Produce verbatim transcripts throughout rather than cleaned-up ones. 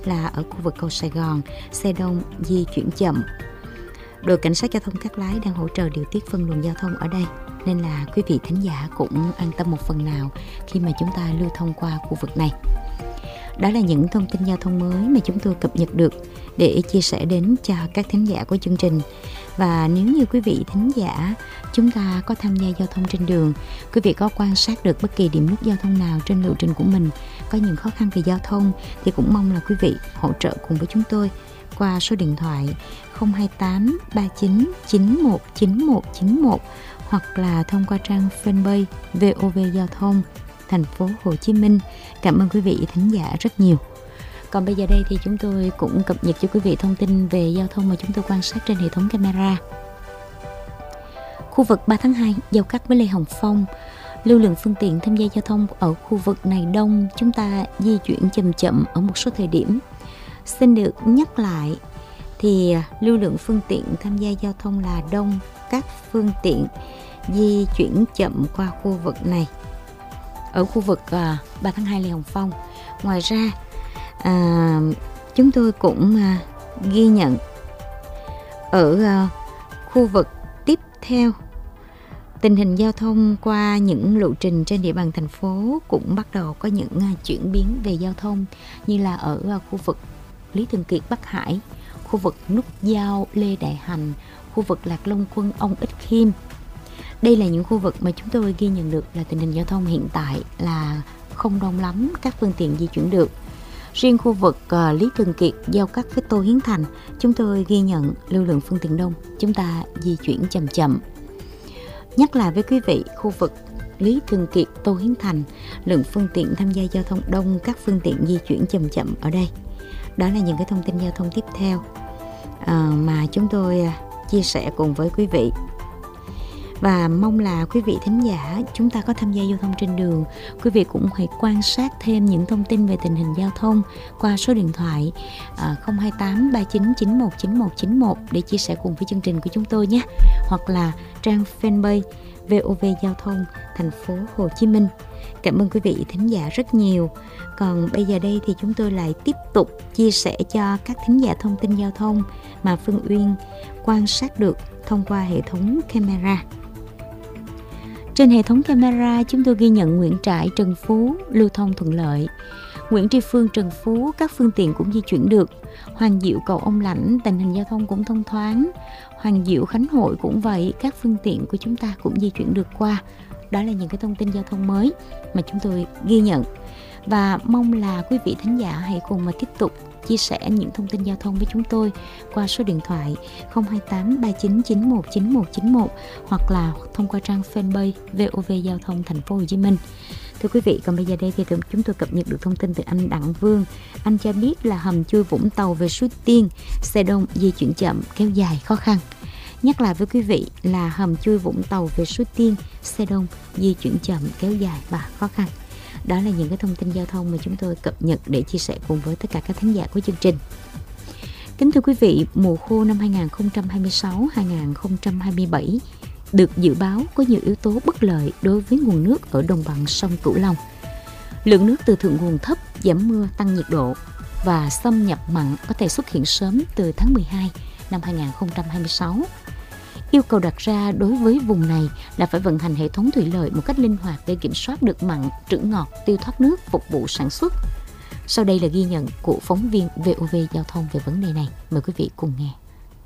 là ở khu vực cầu Sài Gòn, xe đông di chuyển chậm. Đội cảnh sát giao thông Cát Lái đang hỗ trợ điều tiết phân luồng giao thông ở đây, nên là quý vị thính giả cũng an tâm một phần nào khi mà chúng ta lưu thông qua khu vực này. Đó là những thông tin giao thông mới mà chúng tôi cập nhật được để chia sẻ đến cho các thính giả của chương trình. Và nếu như quý vị thính giả chúng ta có tham gia giao thông trên đường, quý vị có quan sát được bất kỳ điểm nút giao thông nào trên lộ trình của mình có những khó khăn về giao thông, thì cũng mong là quý vị hỗ trợ cùng với chúng tôi qua số điện thoại không hai tám ba chín chín một chín một chín một hoặc là thông qua trang fanpage vê o vê Giao thông Thành phố Hồ Chí Minh. Cảm ơn quý vị thính giả rất nhiều. Còn bây giờ đây thì chúng tôi cũng cập nhật cho quý vị thông tin về giao thông mà chúng tôi quan sát trên hệ thống camera. Khu vực ba tháng hai giao cắt với Lê Hồng Phong, lưu lượng phương tiện tham gia giao thông ở khu vực này đông, chúng ta di chuyển chậm chậm ở một số thời điểm. Xin được nhắc lại thì lưu lượng phương tiện tham gia giao thông là đông, các phương tiện di chuyển chậm qua khu vực này ở khu vực uh, ba tháng hai Lê Hồng Phong. Ngoài ra à, chúng tôi cũng uh, ghi nhận ở uh, khu vực tiếp theo, tình hình giao thông qua những lộ trình trên địa bàn thành phố cũng bắt đầu có những uh, chuyển biến về giao thông, như là ở uh, khu vực Lý Thường Kiệt Bắc Hải, khu vực nút giao Lê Đại Hành, khu vực Lạc Long Quân Ông Ích Khiêm. Đây là những khu vực mà chúng tôi ghi nhận được là tình hình giao thông hiện tại là không đông lắm, các phương tiện di chuyển được. Riêng khu vực uh, Lý Thường Kiệt giao cắt với Tô Hiến Thành, chúng tôi ghi nhận lưu lượng phương tiện đông, chúng ta di chuyển chậm chậm. Nhắc lại với quý vị, khu vực Lý Thường Kiệt, Tô Hiến Thành, lượng phương tiện tham gia giao thông đông, các phương tiện di chuyển chậm chậm ở đây. Đó là những cái thông tin giao thông tiếp theo uh, mà chúng tôi uh, chia sẻ cùng với quý vị. Và mong là quý vị thính giả chúng ta có tham gia giao thông trên đường, quý vị cũng hãy quan sát thêm những thông tin về tình hình giao thông qua số điện thoại uh, không hai tám ba chín chín một chín một chín một để chia sẻ cùng với chương trình của chúng tôi nhé, hoặc là trang fanpage vê o vê Giao thông Thành phố Hồ Chí Minh. Cảm ơn quý vị thính giả rất nhiều. Còn bây giờ đây thì chúng tôi lại tiếp tục chia sẻ cho các thính giả thông tin giao thông mà Phương Uyên quan sát được thông qua hệ thống camera. Trên hệ thống camera, chúng tôi ghi nhận Nguyễn Trãi, Trần Phú lưu thông thuận lợi. Nguyễn Tri Phương, Trần Phú các phương tiện cũng di chuyển được. Hoàng Diệu, cầu Ông Lãnh tình hình giao thông cũng thông thoáng. Hoàng Diệu, Khánh Hội cũng vậy, các phương tiện của chúng ta cũng di chuyển được qua. Đó là những cái thông tin giao thông mới mà chúng tôi ghi nhận. Và mong là quý vị thính giả hãy cùng mà tiếp tục chia sẻ những thông tin giao thông với chúng tôi qua số điện thoại không hai tám ba chín chín một chín một chín một hoặc là thông qua trang fanpage vê o vê Giao thông Thành phố Hồ Chí Minh. Thưa quý vị, còn bây giờ đây thì chúng tôi cập nhật được thông tin từ anh Đặng Vương. Anh cho biết là hầm chui Vũng Tàu về Suối Tiên, xe đông di chuyển chậm, kéo dài khó khăn. Nhắc lại với quý vị là hầm chui Vũng Tàu về Suối Tiên, xe đông di chuyển chậm, kéo dài và khó khăn. Đó là những cái thông tin giao thông mà chúng tôi cập nhật để chia sẻ cùng với tất cả các khán giả của chương trình. Kính thưa quý vị, mùa khô năm hai không hai sáu hai không hai bảy được dự báo có nhiều yếu tố bất lợi đối với nguồn nước ở đồng bằng sông Cửu Long. Lượng nước từ thượng nguồn thấp, giảm mưa, tăng nhiệt độ và xâm nhập mặn có thể xuất hiện sớm từ tháng mười hai năm hai không hai sáu. Yêu cầu đặt ra đối với vùng này là phải vận hành hệ thống thủy lợi một cách linh hoạt để kiểm soát được mặn, trữ ngọt, tiêu thoát nước phục vụ sản xuất. Sau đây là ghi nhận của phóng viên vê o vê Giao thông về vấn đề này. Mời quý vị cùng nghe.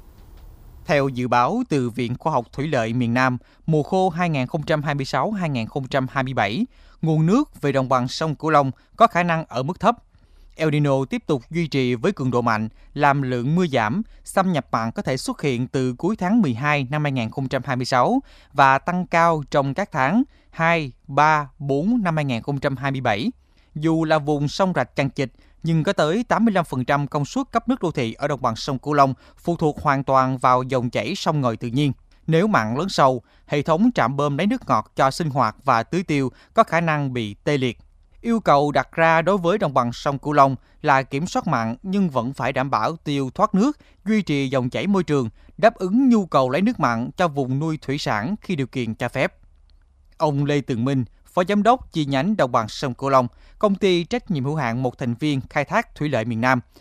Theo dự báo từ Viện Khoa học Thủy lợi miền Nam, mùa khô hai không hai sáu hai không hai bảy, nguồn nước về đồng bằng sông Cửu Long có khả năng ở mức thấp. El Nino tiếp tục duy trì với cường độ mạnh, làm lượng mưa giảm, xâm nhập mặn có thể xuất hiện từ cuối tháng mười hai năm hai không hai sáu và tăng cao trong các tháng hai, ba, bốn năm hai không hai bảy. Dù là vùng sông rạch chằng chịt, nhưng có tới tám mươi lăm phần trăm công suất cấp nước đô thị ở đồng bằng sông Cửu Long phụ thuộc hoàn toàn vào dòng chảy sông ngòi tự nhiên. Nếu mặn lớn sâu, hệ thống trạm bơm lấy nước ngọt cho sinh hoạt và tưới tiêu có khả năng bị tê liệt. Yêu cầu đặt ra đối với đồng bằng sông Cửu Long là kiểm soát mặn nhưng vẫn phải đảm bảo tiêu thoát nước, duy trì dòng chảy môi trường, đáp ứng nhu cầu lấy nước mặn cho vùng nuôi thủy sản khi điều kiện cho phép. Ông Lê Tường Minh, Phó Giám đốc chi nhánh đồng bằng sông Cửu Long, công ty trách nhiệm hữu hạn một thành viên khai thác thủy lợi miền Nam,